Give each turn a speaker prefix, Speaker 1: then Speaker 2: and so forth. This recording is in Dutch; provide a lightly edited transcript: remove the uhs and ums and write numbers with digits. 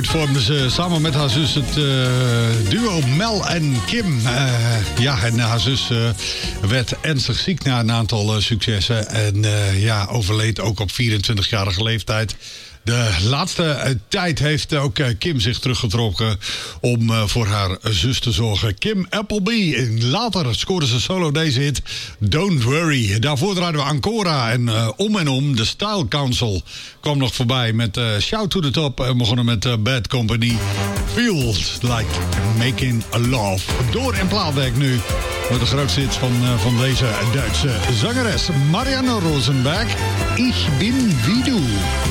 Speaker 1: vormde ze samen met haar zus het duo Mel en Kim. En haar zus werd ernstig ziek na een aantal successen. En overleed ook op 24-jarige leeftijd. De laatste tijd heeft ook Kim zich teruggetrokken om voor haar zus te zorgen. Kim Appleby. En later scoorde ze solo deze hit Don't Worry. Daarvoor draaiden we Ancora en om. De Style Council kwam nog voorbij met Shout to the Top. En begonnen met Bad Company. Feels Like Making a Love. Door in plaatwerk nu met de grootste hits van deze Duitse zangeres. Marianne Rosenberg. Ich bin wie du.